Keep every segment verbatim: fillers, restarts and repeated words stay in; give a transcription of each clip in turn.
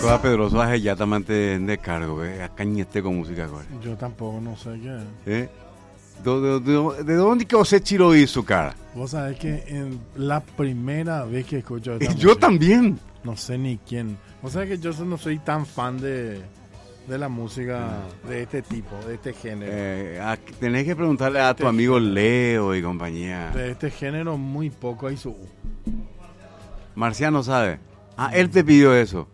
Toda Pedroso hace ya tamante de cargo, ¿eh? Acañete con música ahora. Yo tampoco no sé qué es. ¿Eh? ¿De, de, de, de dónde que usted chiro hizo, cara? Vos sabés que en la primera vez que escucho esta Yo música, también. no sé ni quién. Vos sabés que yo no soy tan fan de, de la música de este tipo, de este género. Eh, a, tenés que preguntarle a tu amigo Leo y compañía. De este género muy poco hay su... Marciano sabe. Ah, él te pidió eso.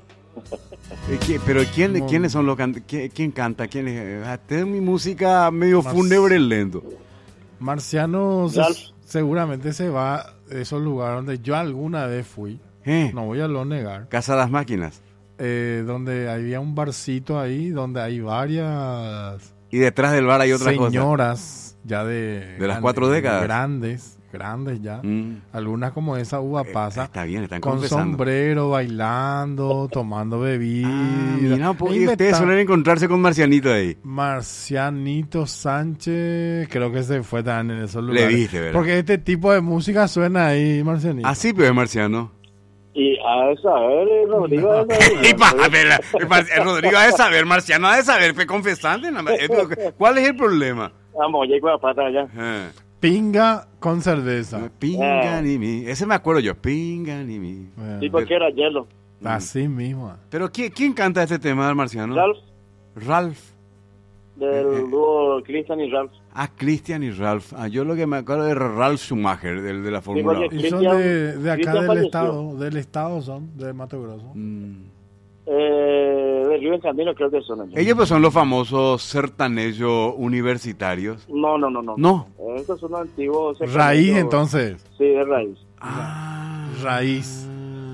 Pero ¿quién, No. ¿quiénes son los can- quién, quién canta? ¿Quién es? Ah, esta es mi música medio Mar- fúnebre lento. Marciano se- Ralph. seguramente se va a esos lugares donde yo alguna vez fui, ¿Eh? no voy a lo negar, Casa de las Máquinas. eh, donde había un barcito ahí, donde hay varias Y detrás del bar hay otra cosa. señoras ya de... De las cuatro décadas. Grandes, grandes ya. Mm. Algunas como esa uva Eh, pasa. está bien, están Con confesando. sombrero, bailando, tomando bebidas. Ah, mira, po- y Inventa- ustedes suelen encontrarse con Marcianito ahí. Marcianito Sánchez, creo que se fue también en esos lugares. viste, ¿verdad? Porque este tipo de música suena ahí, Marcianito. Así, pero es Marciano. Y a saber, eh, Rodrigo, a saber. Y pa, a ver, el Mar- el Rodrigo ha de saber, Marciano ha de saber, fue confesante. nada más. Esto- ¿Cuál es el problema? Vamos, llego a pata allá. Eh, Pinga con cerveza. Pinga Eh. ni mi. Ese me acuerdo yo. Pinga ni mi. Eh, Sí, porque era hielo. Así mismo. Pero ¿quién, quién canta este tema del Marciano? Ralph, Ralph. del dúo Christian y Ralph. Ah, Christian y Ralph. Ah, yo lo que me acuerdo es Ralph Schumacher, del de la Fórmula porque- uno. Y son Cristian- de, de acá Cristian del falleció. estado, del estado son, de Mato Grosso. Mm. Eh, de Río en Camino creo que son ellos. Ellos pues son los famosos sertanellos universitarios. No, no, no, no. No. Estos son los antiguos. Raíz sertaneros. entonces, Sí, de raíz. Ah. raíz.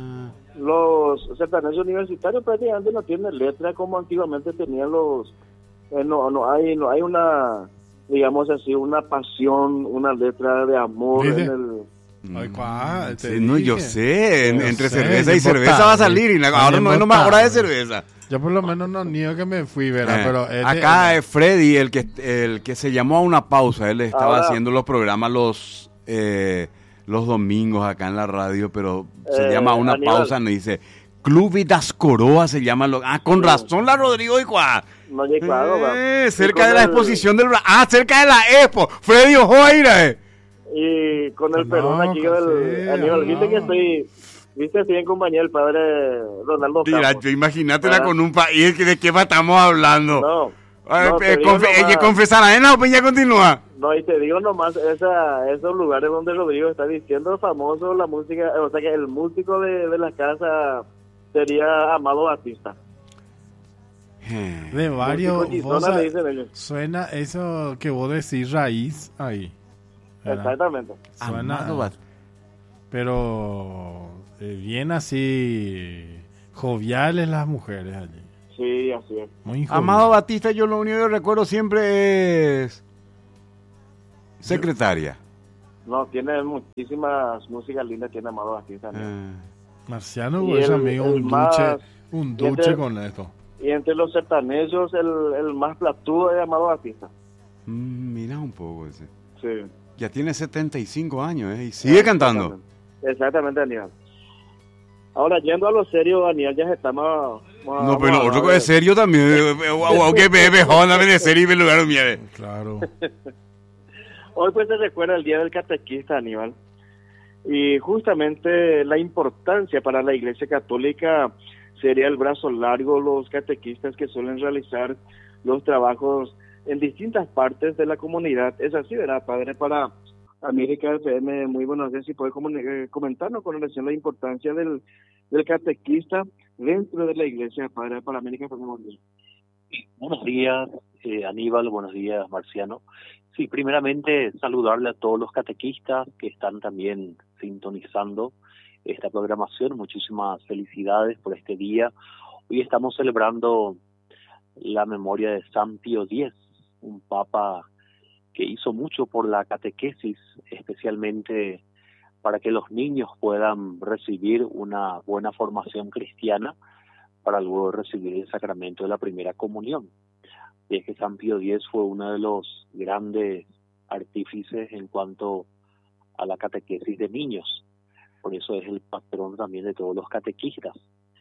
Los sertaneros universitarios prácticamente no tienen letra como antiguamente tenían los... eh, no, no hay no hay una, digamos así, una pasión, una letra de amor ¿Viste? en el... Ay, ¿cuál? Te Sí, no, yo dije. sé, en- Yo entre sé, cerveza y yo cerveza votaba, va a salir, y la- yo ahora no es nomás votaba. hora de cerveza. Yo por lo menos no niego que me fui, ¿verdad? Eh, Pero este- acá es Freddy, el que el que se llamó a una pausa, él estaba Ahora- haciendo los programas los eh, los domingos acá en la radio, pero se Eh, llama a una Aníbal. pausa, no dice Club y das Coroa se llama, lo, ah, con Sí. razón la Rodrigo y Juan. No llega claro, va. Eh, Y cerca con de la el- exposición del... Bra- Ah, cerca de la Expo. Freddy Ojoira, eh. Y con el No, perdón aquí sí, del Aníbal, no. viste que estoy, viste, estoy en compañía del padre Ronaldo Mira, Campos. yo imagínatela Ah. con un país que de qué estamos hablando. No, Ay, no, eh, te digo confe- nomás- ¿ella confesará en o Peña continúa? no, y te digo nomás, esa, esos lugares donde Rodrigo está diciendo famoso la música, o sea que el músico de, de la casa sería Amado Batista. Eh, de varios, Músico vos Gizona, sa- le dicen ellos. suena eso que vos decís raíz ahí. ¿verdad? Exactamente. Suena, Amado Bat- pero eh, bien así joviales las mujeres allí. Sí, así es. Muy joviales. Amado Batista, yo lo único que recuerdo siempre es secretaria. No, tiene muchísimas músicas lindas, tiene Amado Batista. también. Eh, Marciano, Y pues, el- amigo, el un más- duche, un y duche entre- con esto. Y entre los sertanellos, el, el más platudo es Amado Batista. mm, mira un poco ese. Sí. Ya tiene setenta y cinco años, ¿eh? Y sigue cantando. Exactamente, Exactamente, Daniel. Ahora, yendo a lo serio, Daniel, ya estamos... No, pero otro que es serio también. eh, Wow, wow, que bebe, joda, de serio y me lugar mire. Claro. Hoy pues se recuerda el Día del Catequista, Aníbal. Y justamente la importancia para la Iglesia Católica sería el brazo largo, los catequistas que suelen realizar los trabajos en distintas partes de la comunidad. Es así, ¿verdad, padre? Para América F M, muy buenos días, y puede comuni- eh, comentarnos con relación a la importancia del, del catequista dentro de la Iglesia, padre, para América F M. Buenos días. Buenos días, eh, Aníbal, buenos días, Marciano. Sí, primeramente saludarle a todos los catequistas que están también sintonizando esta programación. Muchísimas felicidades por este día. Hoy estamos celebrando la memoria de San Pío X, un papa que hizo mucho por la catequesis, especialmente para que los niños puedan recibir una buena formación cristiana para luego recibir el sacramento de la primera comunión. Y es que San Pío X fue uno de los grandes artífices en cuanto a la catequesis de niños. Por eso es el patrón también de todos los catequistas.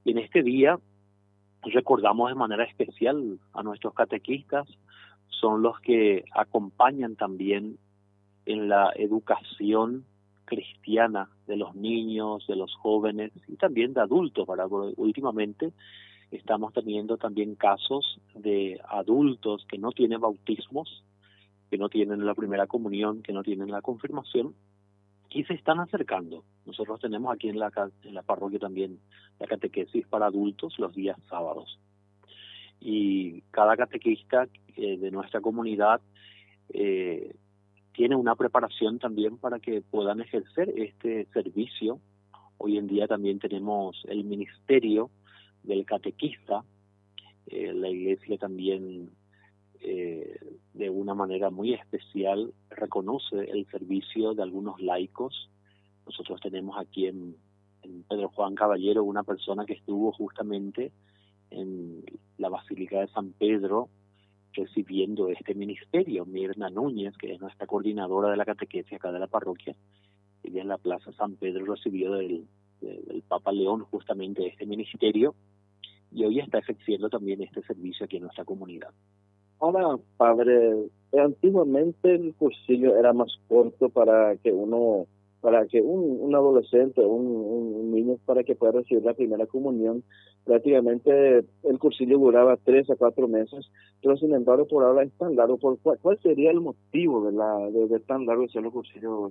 Y en este día recordamos de manera especial a nuestros catequistas, son los que acompañan también en la educación cristiana de los niños, de los jóvenes y también de adultos, ¿verdad? Porque últimamente estamos teniendo también casos de adultos que no tienen bautismos, que no tienen la primera comunión, que no tienen la confirmación y se están acercando. Nosotros tenemos aquí en la, en la parroquia también la catequesis para adultos los días sábados. Y cada catequista eh, de nuestra comunidad eh, tiene una preparación también para que puedan ejercer este servicio. Hoy en día también tenemos el ministerio del catequista. Eh, la iglesia también eh, de una manera muy especial reconoce el servicio de algunos laicos. Nosotros tenemos aquí en, en Pedro Juan Caballero una persona que estuvo justamente en la Basílica de San Pedro recibiendo este ministerio, Mirna Núñez, que es nuestra coordinadora de la catequesis acá de la parroquia. Ella en la Plaza San Pedro recibió del, del Papa León justamente este ministerio y hoy está ejerciendo también este servicio aquí en nuestra comunidad. Ahora, padre, antiguamente el cursillo era más corto para que uno, para que un, un adolescente, un, un niño, para que pueda recibir la primera comunión. Prácticamente el cursillo duraba tres a cuatro meses, pero sin embargo por ahora es tan largo. ¿Por cuál, ¿Cuál sería el motivo de la de, de tan largo ser el cursillo?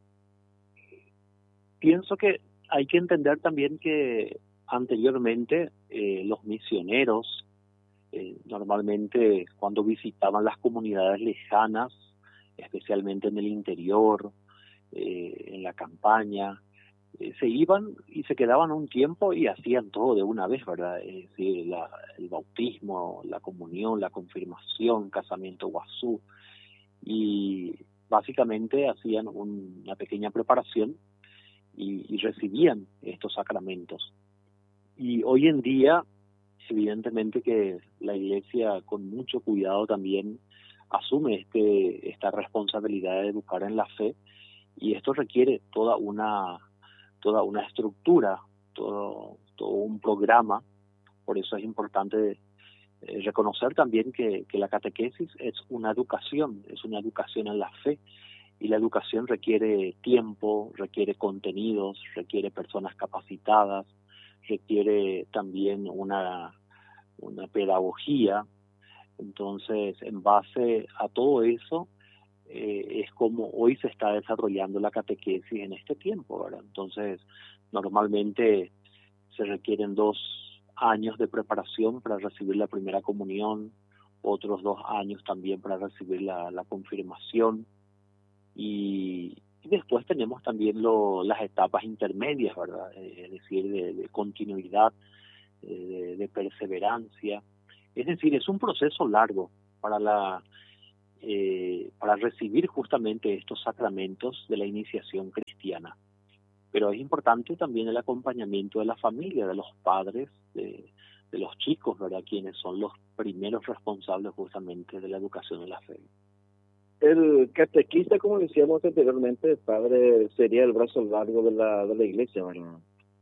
Pienso que hay que entender también que anteriormente eh, los misioneros eh, normalmente cuando visitaban las comunidades lejanas, especialmente en el interior, eh, en la campaña, eh, se iban y se quedaban un tiempo y hacían todo de una vez, ¿verdad? Es decir, la, el bautismo, la comunión, la confirmación, casamiento guazú, y básicamente hacían un, una pequeña preparación y, y recibían estos sacramentos. Y hoy en día, evidentemente que la Iglesia con mucho cuidado también asume este esta responsabilidad de educar en la fe, y esto requiere toda una toda una estructura, todo todo un programa. Por eso es importante eh, reconocer también que, que la catequesis es una educación, es una educación en la fe, y la educación requiere tiempo, requiere contenidos, requiere personas capacitadas, requiere también una, una pedagogía. Entonces, en base a todo eso, eh, es como hoy se está desarrollando la catequesis en este tiempo, ¿verdad? Entonces, normalmente se requieren dos años de preparación para recibir la primera comunión, otros dos años también para recibir la, la confirmación, y Y después tenemos también lo, las etapas intermedias, ¿verdad? Eh, es decir, de, de continuidad, eh, de, de perseverancia. Es decir, es un proceso largo para la eh, para recibir justamente estos sacramentos de la iniciación cristiana. Pero es importante también el acompañamiento de la familia, de los padres, de, de los chicos, ¿verdad? Quienes son los primeros responsables justamente de la educación de la fe. El catequista, como decíamos anteriormente, padre, sería el brazo largo de la, de la iglesia, ¿verdad?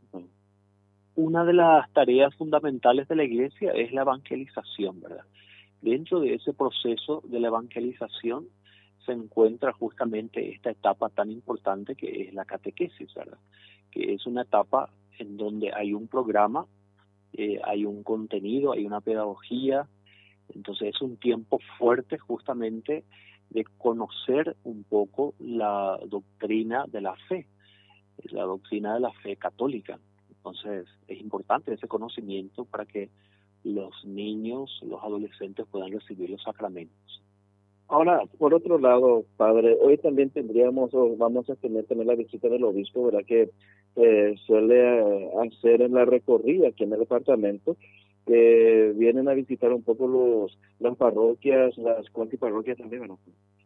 Una de las tareas fundamentales de la iglesia es la evangelización, ¿verdad? Dentro de ese proceso de la evangelización se encuentra justamente esta etapa tan importante que es la catequesis, ¿verdad? Que es una etapa en donde hay un programa, eh, hay un contenido, hay una pedagogía. Entonces es un tiempo fuerte justamente de conocer un poco la doctrina de la fe, la doctrina de la fe católica. Entonces es importante ese conocimiento para que los niños, los adolescentes puedan recibir los sacramentos. Ahora, por otro lado, padre, hoy también tendríamos, o vamos a tener también la visita del obispo, ¿verdad? Que eh, suele eh, hacer en la recorrida aquí en el departamento, que vienen a visitar un poco los las parroquias, las cuantiparroquias también, ¿verdad?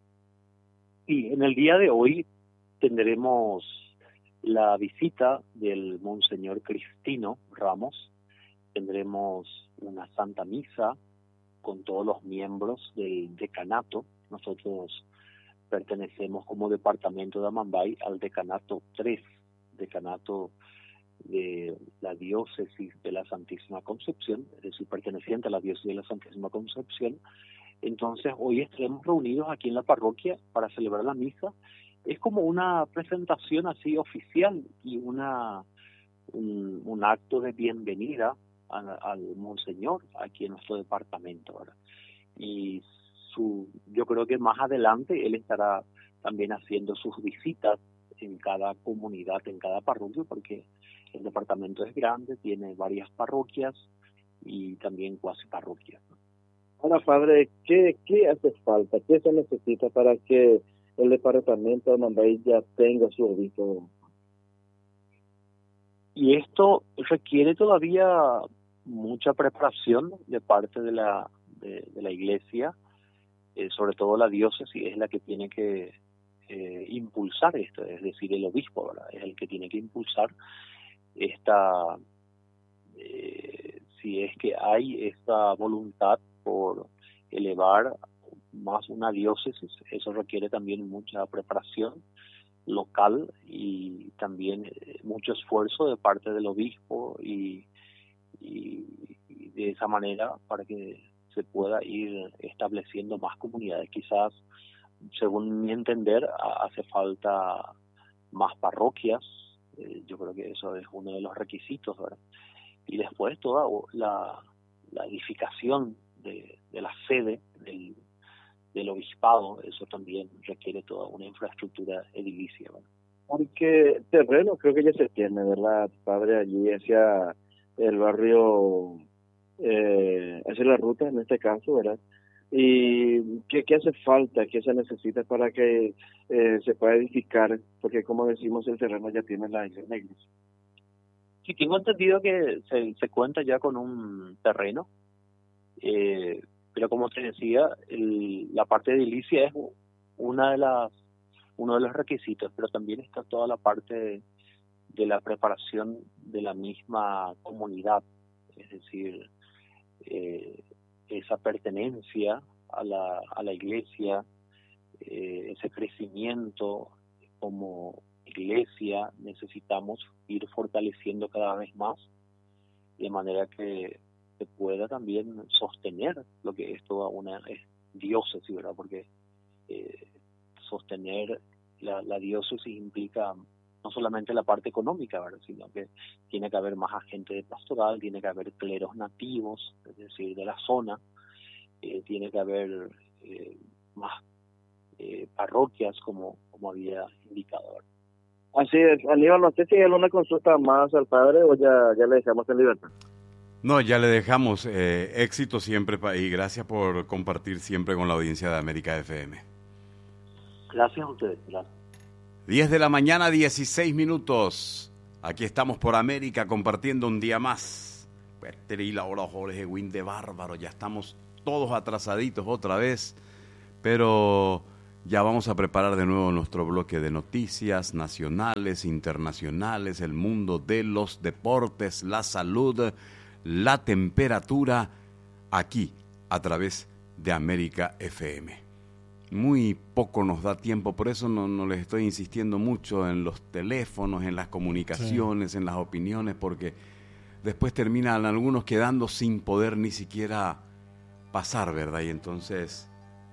Y en el día de hoy tendremos la visita del Monseñor Cristino Ramos, tendremos una Santa Misa con todos los miembros del decanato. Nosotros pertenecemos como departamento de Amambay al decanato tres, decanato de la diócesis de la Santísima Concepción, es decir, perteneciente a la diócesis de la Santísima Concepción. Entonces, hoy estaremos reunidos aquí en la parroquia para celebrar la misa. Es como una presentación así oficial y una un, un acto de bienvenida a, al Monseñor aquí en nuestro departamento, ¿verdad? Y su, yo creo que más adelante él estará también haciendo sus visitas en cada comunidad, en cada parroquia, porque el departamento es grande, tiene varias parroquias y también cuasi parroquias, ¿no? Ahora, padre, ¿qué, ¿qué hace falta? ¿Qué se necesita para que el departamento de Mambay ya tenga su obispo? Y esto requiere todavía mucha preparación de parte de la de, de la iglesia, eh, sobre todo la diócesis es la que tiene que eh, impulsar esto, es decir, el obispo, ¿verdad? Es el que tiene que impulsar esta, eh, si es que hay esta voluntad por elevar más una diócesis, eso requiere también mucha preparación local y también mucho esfuerzo de parte del obispo y, y, y de esa manera para que se pueda ir estableciendo más comunidades. Quizás, según mi entender, hace falta más parroquias, eh, yo creo que eso es uno de los requisitos, ¿verdad? Y después toda la, la edificación de, de la sede del del obispado, eso también requiere toda una infraestructura edilicia, ¿verdad? Porque terreno creo que ya se tiene, ¿verdad, padre? Allí hacia el barrio, eh, hacia la ruta en este caso, ¿verdad? ¿Y qué, qué hace falta, qué se necesita para que eh, se pueda edificar? Porque como decimos, el terreno ya tiene la, la iglesia. Sí, tengo entendido que se, se cuenta ya con un terreno, eh, pero como te decía, el, la parte edilicia es una de las uno de los requisitos, pero también está toda la parte de, de la preparación de la misma comunidad, es decir, eh, esa pertenencia a la a la iglesia, eh, ese crecimiento como iglesia, necesitamos ir fortaleciendo cada vez más, de manera que se pueda también sostener lo que es toda una es diócesis, ¿verdad? Porque eh, sostener la, la diócesis implica no solamente la parte económica, ¿verdad? Sino que tiene que haber más agente de pastoral, tiene que haber cleros nativos, es decir, de la zona, eh, tiene que haber eh, más eh, parroquias, como, como había indicado, ¿verdad? Así es. Aníbal, no sé si hay alguna consulta más al padre o ya, ya le dejamos en libertad. No, ya le dejamos eh, éxito siempre pa- y gracias por compartir siempre con la audiencia de América F M. Gracias a ustedes. Gracias. diez de la mañana, dieciséis minutos. Aquí estamos por América compartiendo un día más. Y la hora Jorge Win de bárbaro. Ya estamos todos atrasaditos otra vez. Pero ya vamos a preparar de nuevo nuestro bloque de noticias nacionales, internacionales, el mundo de los deportes, la salud, la temperatura, aquí a través de América F M. Muy poco nos da tiempo, por eso no, no les estoy insistiendo mucho en los teléfonos, en las comunicaciones, sí, en las opiniones, porque después terminan algunos quedando sin poder ni siquiera pasar, ¿verdad? Y entonces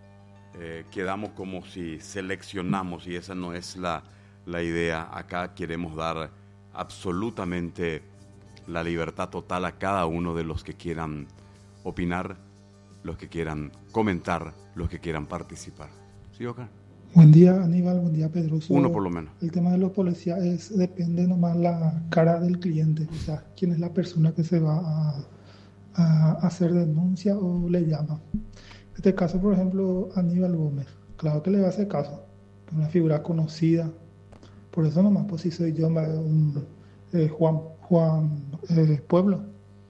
eh, quedamos como si seleccionamos, y esa no es la, la idea. Acá queremos dar absolutamente la libertad total a cada uno de los que quieran opinar, los que quieran comentar, los que quieran participar. ¿Sí, Oscar? Buen día, Aníbal. Buen día, Pedro. So, Uno por lo menos. El tema de los policías es, depende nomás la cara del cliente, o sea, quién es la persona que se va a, a hacer denuncia o le llama. En este caso, por ejemplo, Aníbal Gómez, claro que le va a hacer caso, una figura conocida. Por eso nomás, pues si soy yo, un, eh, Juan Juan eh, Pueblo,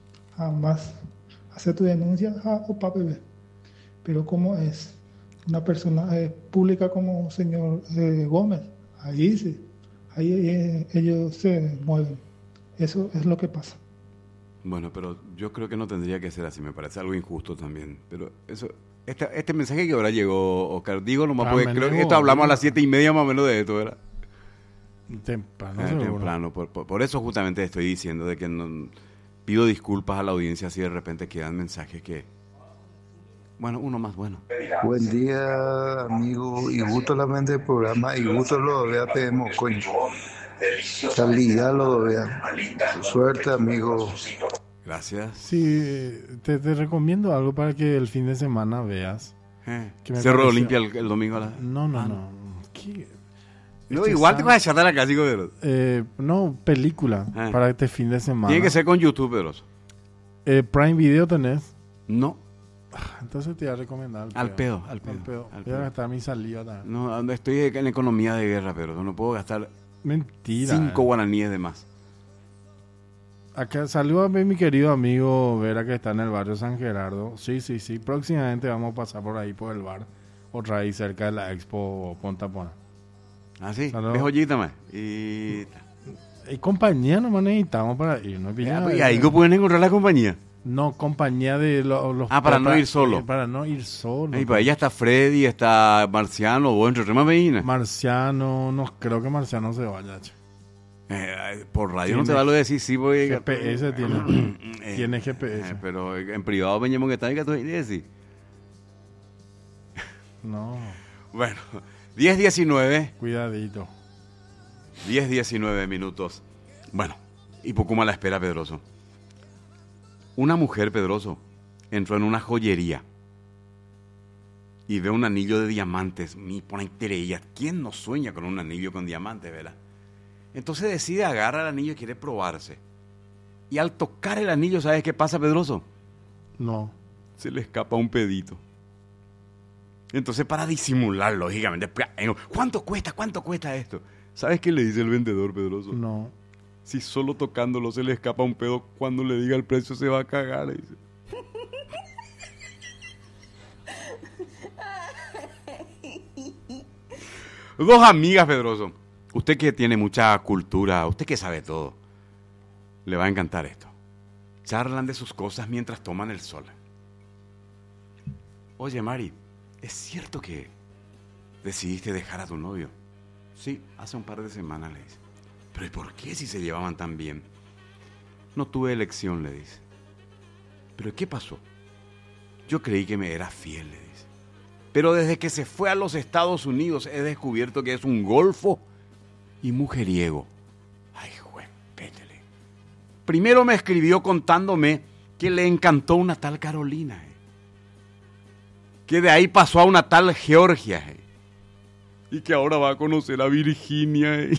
jamás hace tu denuncia a Opa Bebé. Pero como es una persona eh, pública como señor eh, Gómez, ahí sí, ahí eh, ellos se mueven. Eso es lo que pasa. Bueno, pero yo creo que no tendría que ser así, me parece algo injusto también. Pero eso, este, este mensaje que ahora llegó, Oscar, digo nomás, Ah, porque me creo que nego, esto hablamos no. a las siete y media más o menos de esto, ¿verdad? Temprano, Eh, seguro. temprano. Por, por, por eso justamente estoy diciendo de que no, pido disculpas a la audiencia si de repente quedan mensajes que... Bueno, uno más bueno. Buen día, amigo, y gusto la mente del programa, y gusto lo vea P M Coin. Calidad lo vea. Suerte, amigo. Gracias. Sí, te, te recomiendo algo para que el fin de semana veas. Eh, Que me Cerro pareció- Olimpia el, el domingo a la... No, no, Ah, no. ¿Qué? No, Este igual te sábado- vas a chatar acá, chico, pero... Eh, no, película Ah. para este fin de semana. Tiene que ser con YouTube, Pedroso. Eh, Prime Video tenés. No, Entonces te voy a recomendar. al pedo, al pedo. Al pedo. al Voy a pedo. gastar mi saliva también. No, estoy en economía de guerra, pero no puedo gastar Mentira. cinco eh. guaraníes de más. Acá salúdame mi querido amigo Vera que está en el barrio San Gerardo. Sí, sí, sí. Próximamente vamos a pasar por ahí por el bar. Otra ahí cerca de la Expo Ponta Pona. Ah, sí, Salud. es joyita más. Y... Y compañía nomás necesitamos para ir. ¿No? y ahí que pueden encontrar la compañía. No, compañía de lo- los... Ah, para no ir solo. eh, Para no ir solo. Y para ella está Freddy, está Marciano, vos entre otras más veínas. Marciano, no creo que Marciano se vaya. che. Eh, por radio no Tiene te va a decir, sí voy G P S tiene. Eh, Tiene G P S. eh, pero en privado veníamos que está y que tú decís. No, Bueno, diez diecinueve, cuidadito. diez diecinueve minutos. Bueno, y poco más la espera, Pedroso. Una mujer, Pedroso, entró en una joyería y ve un anillo de diamantes. Mi pone interella. ¿Quién no sueña con un anillo con diamantes, verdad? Entonces decide agarrar el anillo y quiere probarse. Y al tocar el anillo, ¿sabes qué pasa, Pedroso? No. Se le escapa un pedito. Entonces, para disimular, lógicamente, ¿cuánto cuesta? ¿Cuánto cuesta esto? ¿Sabes qué le dice el vendedor, Pedroso? No. Si solo tocándolo se le escapa un pedo, cuando le diga el precio se va a cagar, le dice. Dos amigas, Pedroso. Usted que tiene mucha cultura, usted que sabe todo, le va a encantar esto. Charlan de sus cosas mientras toman el sol. Oye, Mari, ¿es cierto que decidiste dejar a tu novio? Sí, hace un par de semanas, le dice. ¿Pero y por qué si se llevaban tan bien? No tuve elección, le dice. ¿Pero qué pasó? Yo creí que me era fiel, le dice. Pero desde que se fue a los Estados Unidos he descubierto que es un golfo y mujeriego. Ay, jue, pétele. Primero me escribió contándome que le encantó una tal Carolina, eh. que de ahí pasó a una tal Georgia, eh. y que ahora va a conocer a Virginia. Eh.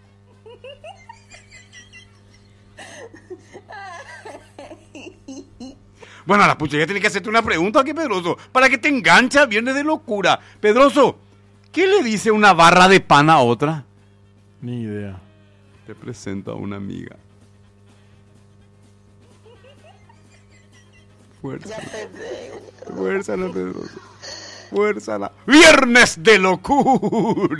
Bueno, la pucha, ya tiene que hacerte una pregunta, ¿qué, Pedroso? Para que te engancha, viernes de locura. Pedroso, ¿qué le dice una barra de pan a otra? Ni idea. Te presento a una amiga. Fuerza. Fuérzala, Pedroso. Fuérzala. Viernes de locura.